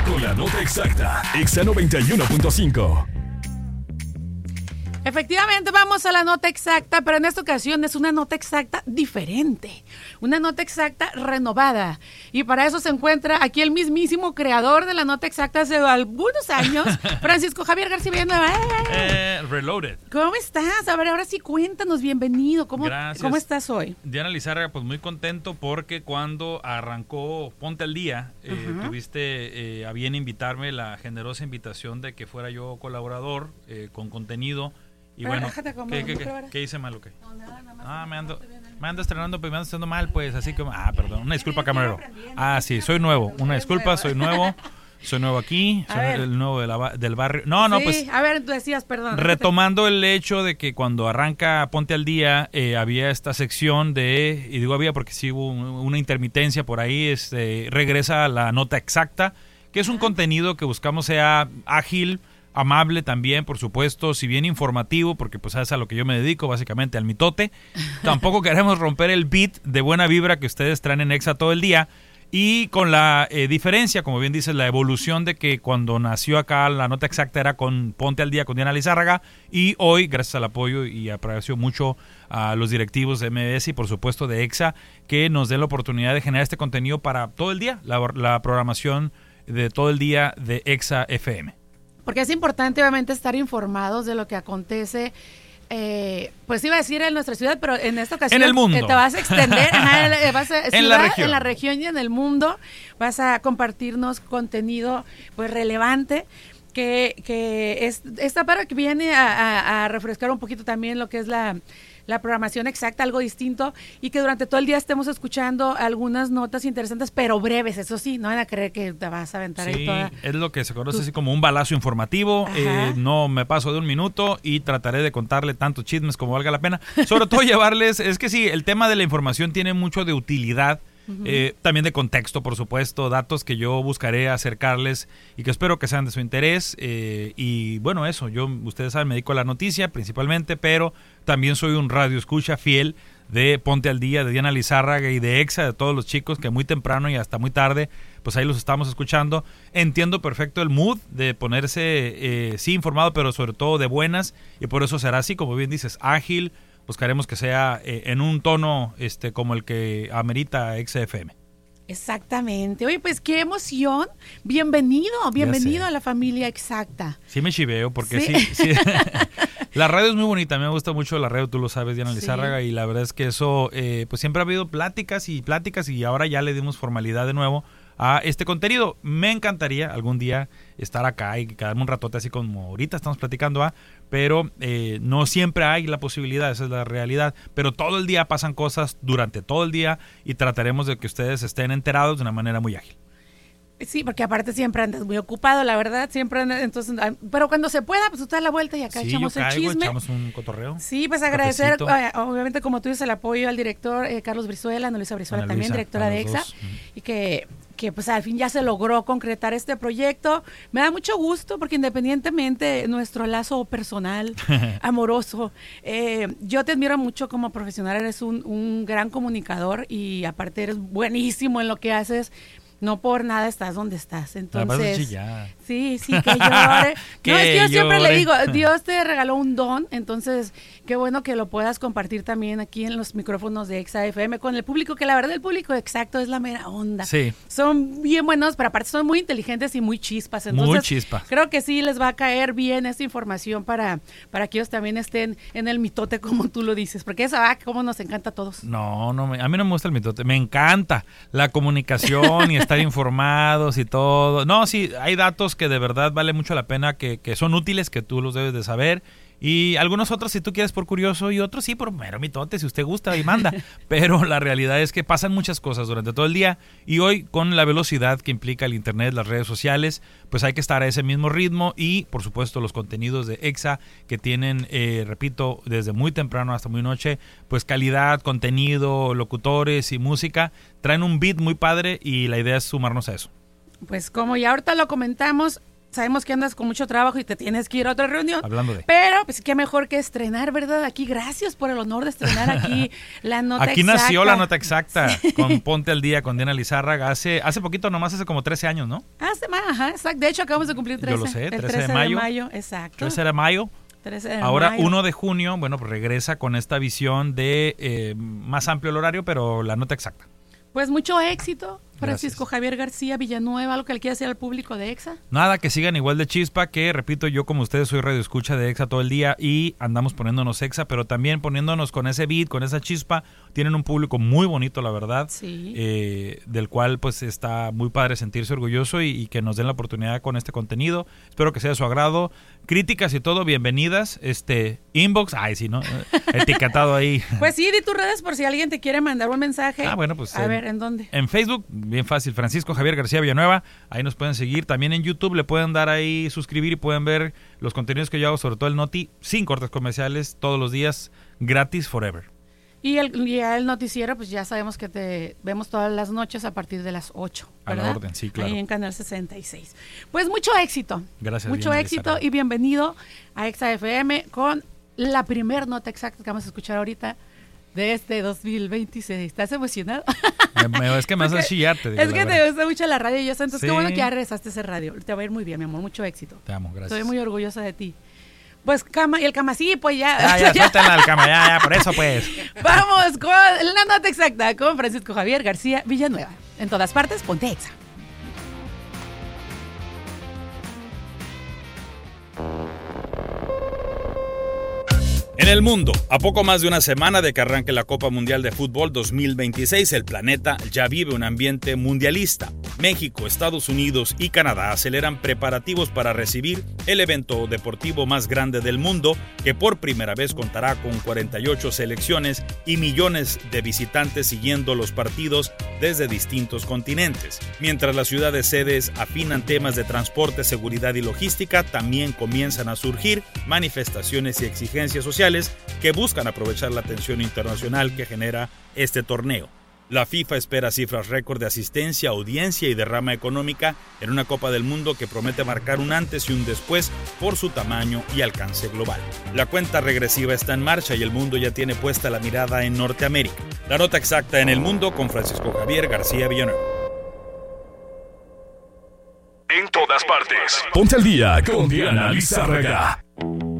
con la nota exacta. Exa 91.5. Efectivamente, vamos a la nota exacta, pero en esta ocasión es una nota exacta diferente, una nota exacta renovada. Y para eso se encuentra aquí el mismísimo creador de la nota exacta hace algunos años, Francisco Javier García Villanueva. Reloaded. ¿Cómo estás? A ver, ahora sí cuéntanos, bienvenido. ¿Cómo estás hoy? Diana Lizárraga, pues muy contento porque cuando arrancó Ponte al Día, tuviste a bien invitarme, la generosa invitación de que fuera yo colaborador con contenido. Y pero bueno, ¿qué hice mal o qué? No, nada me ando estrenando, pues me ando haciendo mal, pues, así que, perdón, una disculpa, camarero. Sí, soy nuevo, una disculpa, soy nuevo aquí, soy el nuevo del barrio. No, pues. A ver, tú decías, perdón. Retomando el hecho de que cuando arranca Ponte al Día, había esta sección y digo había porque sí hubo una intermitencia por ahí, regresa la nota exacta, que es un contenido que buscamos sea ágil, amable también, por supuesto, si bien informativo, porque pues es a lo que yo me dedico, básicamente al mitote. Tampoco queremos romper el beat de buena vibra que ustedes traen en Exa todo el día. Y con la diferencia, como bien dices, la evolución de que cuando nació acá la nota exacta era con Ponte al Día con Diana Lizárraga, y hoy, gracias al apoyo y aprecio mucho a los directivos de MBS y por supuesto de Exa, que nos den la oportunidad de generar este contenido para todo el día, la programación de todo el día de Exa FM. Porque es importante, obviamente, estar informados de lo que acontece, pues iba a decir en nuestra ciudad, pero en esta ocasión en el mundo. Te vas a extender en la región y en el mundo. Vas a compartirnos contenido pues relevante que esta para que viene a refrescar un poquito también lo que es la programación exacta, algo distinto, y que durante todo el día estemos escuchando algunas notas interesantes, pero breves, eso sí, no van a creer que te vas a aventar ahí toda. Sí, es lo que se conoce así como un balazo informativo, no me paso de un minuto y trataré de contarle tantos chismes como valga la pena, sobre todo llevarles, es que sí, el tema de la información tiene mucho de utilidad, también de contexto, por supuesto, datos que yo buscaré acercarles y que espero que sean de su interés, y bueno, ustedes saben, me dedico a la noticia principalmente, pero también soy un radio escucha fiel de Ponte al Día, de Diana Lizárraga y de Exa, de todos los chicos que muy temprano y hasta muy tarde, pues ahí los estamos escuchando. Entiendo perfecto el mood de ponerse, sí, informado, pero sobre todo de buenas, y por eso será así, como bien dices, ágil. Buscaremos que sea en un tono como el que amerita Exa FM. Exactamente. Oye, pues qué emoción. Bienvenido a la familia exacta. Sí me chiveo porque sí. La radio es muy bonita, me gusta mucho la radio, tú lo sabes, Diana Lizárraga, y la verdad es que eso, pues siempre ha habido pláticas y ahora ya le dimos formalidad de nuevo a este contenido. Me encantaría algún día estar acá y quedarme un ratote así como ahorita estamos platicando, pero no siempre hay la posibilidad, esa es la realidad, pero todo el día pasan cosas durante todo el día y trataremos de que ustedes estén enterados de una manera muy ágil. Sí, porque aparte siempre andas muy ocupado, la verdad, siempre andas, entonces, pero cuando se pueda, pues tú te das la vuelta y acá echamos el chisme. Echamos un cotorreo. Sí, pues agradecer, obviamente como tú dices, el apoyo al director Carlos Brizuela, Ana Luisa Brizuela también, directora de Exa, y que pues al fin ya se logró concretar este proyecto. Me da mucho gusto porque independientemente de nuestro lazo personal, amoroso, yo te admiro mucho como profesional, eres un gran comunicador y aparte eres buenísimo en lo que haces. No por nada estás donde estás, entonces sí, que llore. No, es que yo siempre le digo, Dios te regaló un don, entonces qué bueno que lo puedas compartir también aquí en los micrófonos de Exa FM con el público, que la verdad el público exacto es la mera onda. Sí. Son bien buenos, pero aparte son muy inteligentes y muy chispas, entonces muy chispas. Creo que sí les va a caer bien esta información para que ellos también estén en el mitote como tú lo dices, porque eso como nos encanta a todos. No, a mí no me gusta el mitote, me encanta la comunicación y estar informados y todo. No, sí, hay datos que de verdad vale mucho la pena, que son útiles, que tú los debes de saber. Y algunos otros si tú quieres por curioso y otros sí por mero mitote si usted gusta y manda. Pero la realidad es que pasan muchas cosas durante todo el día y hoy con la velocidad que implica el internet, las redes sociales, pues hay que estar a ese mismo ritmo y por supuesto los contenidos de Exa que tienen, repito, desde muy temprano hasta muy noche, pues calidad, contenido, locutores y música, traen un beat muy padre y la idea es sumarnos a eso. Pues como ya ahorita lo comentamos, sabemos que andas con mucho trabajo y te tienes que ir a otra reunión. Hablando de. Pero, pues, qué mejor que estrenar, ¿verdad? Aquí, gracias por el honor de estrenar aquí la nota aquí exacta. Nació la nota exacta con Ponte al Día con Diana Lizárraga. Hace poquito, nomás hace como 13 años, ¿no? Ajá, exacto. De hecho, acabamos de cumplir 13. Yo lo sé, 13 de mayo. Exacto. 13 de mayo. 13 de Ahora, mayo. 1 de junio, bueno, pues regresa con esta visión de más amplio el horario, pero la nota exacta. Pues mucho éxito, Francisco Gracias. Javier García Villanueva, algo que le quiera decir al público de EXA. Nada, que sigan igual de chispa, que repito, yo como ustedes soy radio escucha de EXA todo el día y andamos poniéndonos EXA, pero también poniéndonos con ese beat, con esa chispa. Tienen un público muy bonito, la verdad, Sí. Del cual pues está muy padre sentirse orgulloso y que nos den la oportunidad con este contenido. Espero que sea de su agrado. Críticas y todo, bienvenidas. Inbox, sí, ¿no? Etiquetado ahí. Pues sí, di tus redes por si alguien te quiere mandar un mensaje. Bueno, pues. A ver, ¿en dónde? En Facebook, bien fácil, Francisco Javier García Villanueva. Ahí nos pueden seguir. También en YouTube le pueden dar ahí suscribir y pueden ver los contenidos que yo hago, sobre todo el Noti, sin cortes comerciales, todos los días, gratis, forever. Y el noticiero, pues ya sabemos que te vemos todas las noches a partir de las 8, ¿verdad? A la orden, sí, claro. Ahí en Canal 66. Pues mucho éxito. Gracias. Mucho Diana éxito Lizárraga. y bienvenido a EXA FM con la primer nota exacta que vamos a escuchar ahorita de este 2026. ¿Estás emocionado? Es que me haces chillar, te digo, Es que la te verdad. gusta mucho la radio y eso, entonces Sí. qué bueno que ya regresaste a ese radio. Te va a ir muy bien, mi amor, mucho éxito. Te amo, gracias. Estoy muy orgullosa de ti. Pues y el cama sí, pues ya. Ya, suéltenla al cama, ya, por eso pues. Vamos con la nota exacta con Francisco Javier García Villanueva. En todas partes, ponte EXA. En el mundo, a poco más de una semana de que arranque la Copa Mundial de Fútbol 2026, el planeta ya vive un ambiente mundialista. México, Estados Unidos y Canadá aceleran preparativos para recibir el evento deportivo más grande del mundo, que por primera vez contará con 48 selecciones y millones de visitantes siguiendo los partidos desde distintos continentes. Mientras las ciudades sedes afinan temas de transporte, seguridad y logística, también comienzan a surgir manifestaciones y exigencias sociales que buscan aprovechar la atención internacional que genera este torneo. La FIFA espera cifras récord de asistencia, audiencia y derrama económica en una Copa del Mundo que promete marcar un antes y un después por su tamaño y alcance global. La cuenta regresiva está en marcha y el mundo ya tiene puesta la mirada en Norteamérica. La nota exacta en el mundo con Francisco Javier García Villanueva. En todas partes. Ponte al día con Diana Lizárraga.